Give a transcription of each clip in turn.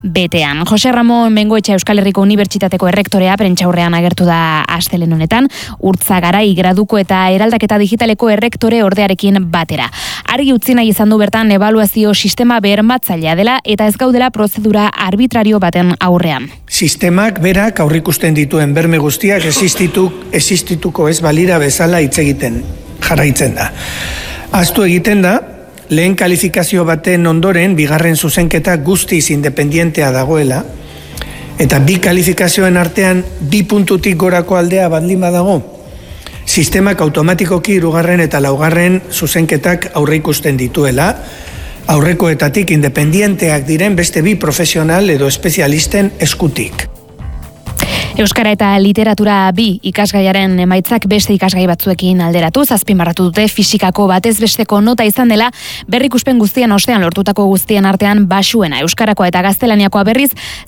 betean. Jose Ramon Bengoetxa Euskal Herriko Unibertsitateko errektorea prentsaurrean agertu da astelehen honetan, Urtzagarai graduko eta eraldaketa digitaleko errektore ordearekin batera. Argi utzi nahi izan du bertan ebaluazio sistema bermatzailea dela eta ez gaudela prozedura arbitrario baten aurrean. Sistemak berak aurrikusten dituen berme guztiak existituko ez balira bezala hitz egiten jarraitzen da. Ahaztu egiten da, lehen kalifikazio baten ondoren, bigarren zuzenketa guztiz independientea dagoela, eta bi kalifikazioen artean bi puntutik gorako aldea baldin badago, sistemak automatikoki hirugarren eta laugarren zuzenketak aurreikusten dituela, aurrekoetatik independienteak diren beste bi profesional edo espezialisten eskutik. Euskara eta literatura bi ikasgaiaren emaitzak beste ikasgai batzuekin alderatuz, azpimarratu dute fisikako batez besteko nota izan dela berrikuspen guztien ostean lortutako guztien artean baxuena. Euskarakoa eta gaztelaniakoa berriz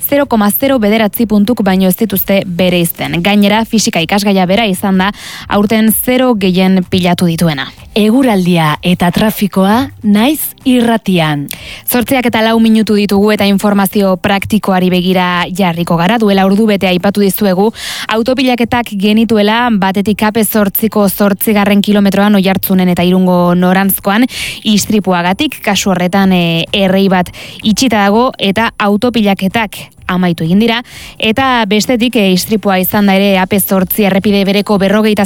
0,09 puntuk baino ez dituzte bereizten. Gainera, fisika ikasgaia bera izan da aurten 0 gehien pilatu dituena. Eguraldia eta trafikoa naiz irratian. 8:04 minutu ditugu eta informazio praktikoari begira jarriko gara. Duela ordubete aipatu dizuegu autopilaketak genituela batetik AP8ko 8. kilometroan Oiartzunen eta Irungo norantzkoan istripuagatik. Kasu horretan errei bat itxita dago eta autopilaketak amaitu egin dira, eta bestetik istripua izan da ere AP8 errepide bereko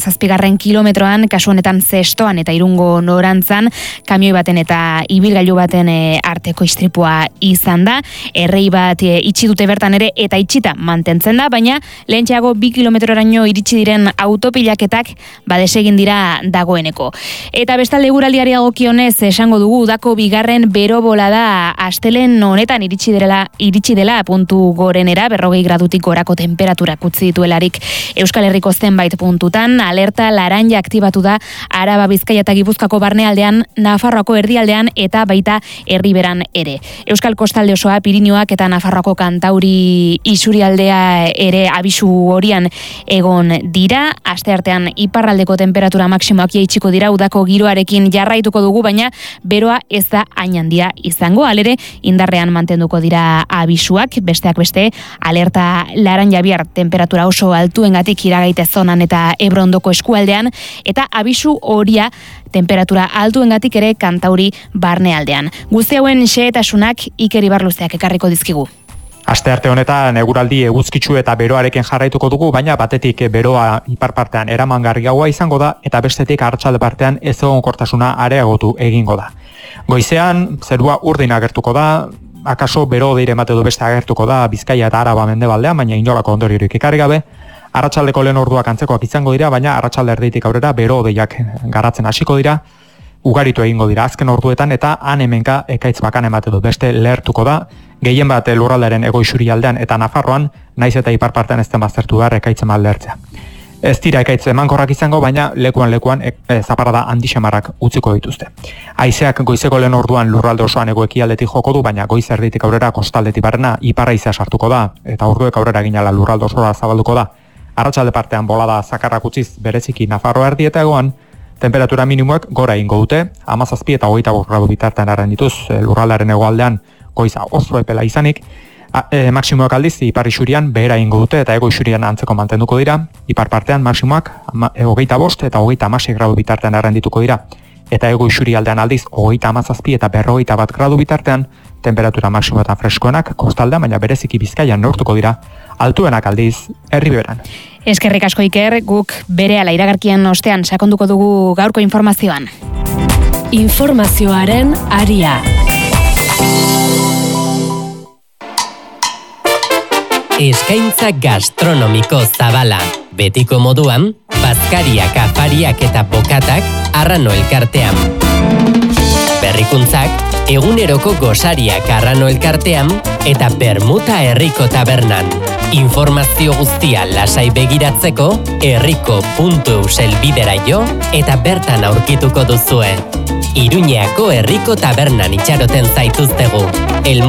47. kilometroan, kasu honetan Zestoan eta Irungo norantzan, kamioi baten eta ibilgailu baten arteko istripua izan da, errei bat itxi dute bertan ere eta itxita mantentzen da, baina lehentxeago 2 kilometroraino iritsi diren autopilaketak badesegin dira dagoeneko. Eta bestalde eguraldiari dagokionez esango dugu udako bigarren bero bolada astelen honetan iritsi dela puntu gorenera, 40 gradutik gorako temperaturak utzi dituelarik Euskal Herriko zenbait puntutan, alerta laranja aktibatu da Araba, Bizkaia eta Gipuzkoako barnealdean, Nafarroako erdialdean eta baita Erriberan ere. Euskal kostalde osoa, Pirinioak eta Nafarroako Kantauri isurialdea ere abisu horian egon dira. Asteartean iparraldeko temperatura maksimoak jaitsiko dira, udako giroarekin jarraituko dugu, baina beroa ez da hain handia izango, halere indarrean mantenduko dira abisuak, besteak beste, alerta laranja bihar temperatura oso altuengatik Iragaite zonan eta Ebrondoko eskualdean, eta abisu horia temperatura altuengatik ere Kantauri barnealdean. Guzti hauen xehetasunak Iker Ibarluzeak ekarriko dizkigu. Astearte honetan eguraldi eguzkitsu eta beroarekin jarraituko dugu, baina batetik beroa ipar partean eramangarriagoa izango da eta bestetik arratsalde partean ezegonkortasuna areagotu egingo da. Goizean zerua urdin agertuko da, akaso bero deire emate du beste agertuko da Bizkaia eta Araba mendebaldean, baina inolako ondoriorik ekarri gabe. Arratsaldeko lehen orduak antzekoak izango dira, baina arratsalde erditik aurrera bero deiak garatzen hasiko dira, ugaritu egingo dira azken orduetan eta han hemenka ekaitz bakan emate du beste lehertuko da, gehien bat lurraldearen hego-isurialdean eta Nafarroan, naiz eta ipar partean ez den baztertu behar ekaitzen bat lehertzea. Ez dira ekaitz emankorrak izango, baina lekuan zaparrada handixamarrak utziko dituzte. Haizeak goizeko lehen orduan lurralde osoan hego-ekialdetik joko du, baina goiz erditik aurrera kostaldetik barrena ipar haizea sartuko da, eta orduek aurrera ginala lurralde osora zabalduko da. Arratsalde partean bolada zakarrak utziz bereziki Nafarroa erdi eta egoan, temperatura minimoak gora egingo dute, 17 eta 25 gradu bitartean arren dituz, lurraldearen hegoaldean goiza oso epela izanik, maksimoak aldiz ipar isurian behera egingo dute eta ego isurian antzeko mantenduko dira, ipar partean maksimoak 25 eta 36 gradu bitartean arren dituko dira, eta ego isurialdean aldiz 37 eta 41 gradu bitartean, temperatura maksimo eta freskoenak kostaldean, baina bereziki Bizkaian neurtuko dira, altuenak aldiz Erriberan. Eskerrik asko Iker, guk berehala iragarkien ostean sakonduko dugu gaurko informazioan. Informazioaren aria. Eskaintza gastronomiko zabala. Betiko moduan, bazkariak, afariak eta bokatak Arrano elkartean. Berrikuntzak, eguneroko gosariak Arrano elkartean eta Bermuta herriko tabernan. Informazio guztia lasai begiratzeko herriko.eus helbidera jo eta bertan aurkituko duzue. Iruñeako herriko tabernan itxaroten zaituztegu.